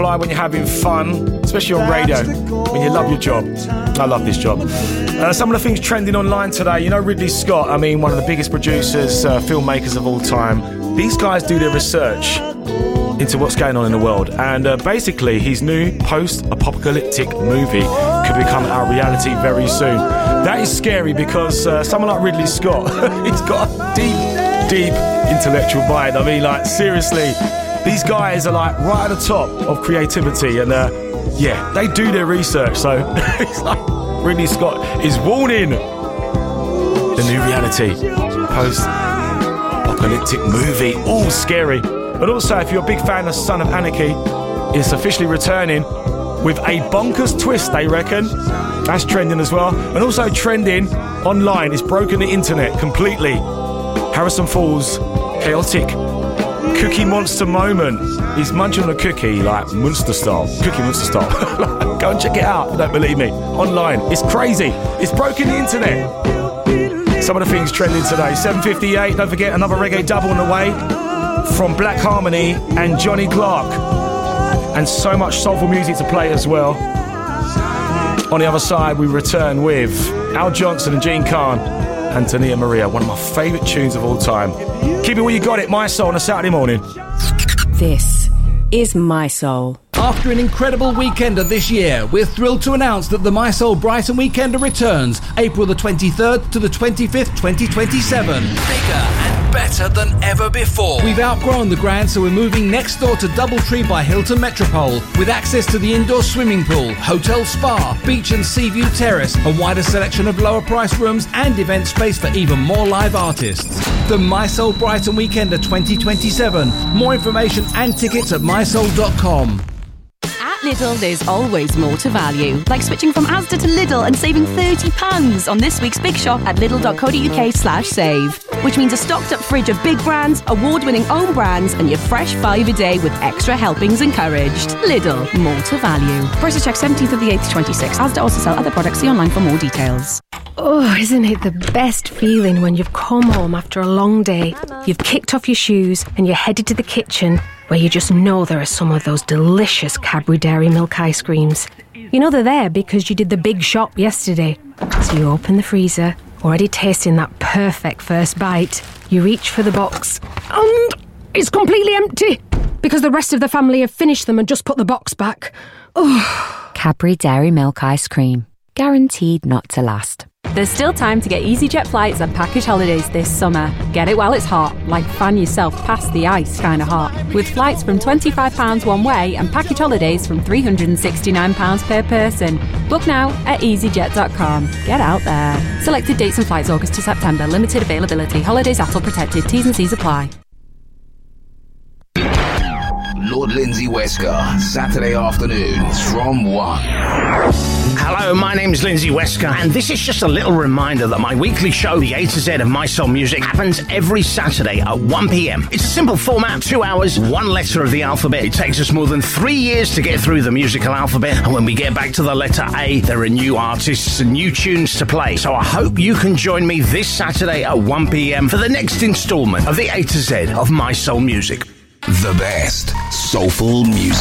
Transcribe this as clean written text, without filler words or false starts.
when you're having fun, especially on radio, when you love your job. I love this job. Some of the things trending online today, you know Ridley Scott, I mean, one of the biggest producers, filmmakers of all time. These guys do their research into what's going on in the world, and basically his new post-apocalyptic movie could become our reality very soon. That is scary because someone like Ridley Scott, he's got a deep intellectual mind. I mean, like, seriously, these guys are like right at the top of creativity, and yeah, they do their research. So it's like Ridley Scott is warning the new reality post-apocalyptic movie, all scary. But also, if you're a big fan of Son of Anarchy, it's officially returning with a bonkers twist, they reckon. That's trending as well. And also trending online, it's broken the internet completely. Harrison Falls' chaotic Cookie Monster moment. He's munching on a cookie, like Monster style. Cookie Monster style. Go and check it out if you don't believe me. Online. It's crazy. It's broken the internet. Some of the things trending today. 7:58. Don't forget another reggae double on the way from Black Harmony and Johnny Clark. And so much soulful music to play as well. On the other side, we return with Al Johnson and Gene Khan and Tania Maria, one of my favourite tunes of all time. Keep it where you got it, My Soul, on a Saturday morning. This is My Soul. After an incredible weekender this year, we're thrilled to announce that the My Soul Brighton Weekender returns April the 23rd to the 25th, 2027. Bigger and better than ever before. We've outgrown the ground, so we're moving next door to Doubletree by Hilton Metropole, with access to the indoor swimming pool, hotel spa, beach and sea view terrace, a wider selection of lower price rooms and event space for even more live artists. The My Soul Brighton Weekender 2027. More information and tickets at mysoul.com. Lidl, there's always more to value. Like switching from Asda to Lidl and saving £30 on this week's Big Shop at lidl.co.uk/save. Which means a stocked up fridge of big brands, award-winning own brands, and your fresh 5 a day with extra helpings encouraged. Lidl, more to value. Prices check 17th of the 8th, 26. Asda also sell other products. See online for more details. Oh, isn't it the best feeling when you've come home after a long day, you've kicked off your shoes and you're headed to the kitchen, where you just know there are some of those delicious Cadbury Dairy Milk ice creams. You know they're there because you did the Big Shop yesterday. So you open the freezer, already tasting that perfect first bite. You reach for the box, and it's completely empty because the rest of the family have finished them and just put the box back. Oh. Cadbury Dairy Milk ice cream. Guaranteed not to last. There's still time to get EasyJet flights and package holidays this summer. Get it while it's hot, like fan yourself past the ice kind of hot. With flights from £25 one way and package holidays from £369 per person. Book now at easyjet.com. Get out there. Selected dates and flights August to September. Limited availability. Holidays ATOL protected. T's and C's apply. Lord Lindsay Wesker, Saturday afternoons from 1. Hello, my name is Lindsay Wesker, and this is just a little reminder that my weekly show, The A to Z of My Soul Music, happens every Saturday at 1 p.m. It's a simple format, 2 hours, 1 letter of the alphabet. It takes us more than 3 years to get through the musical alphabet, and when we get back to the letter A, there are new artists and new tunes to play. So I hope you can join me this Saturday at 1 p.m. for the next instalment of The A to Z of My Soul Music. The best soulful music.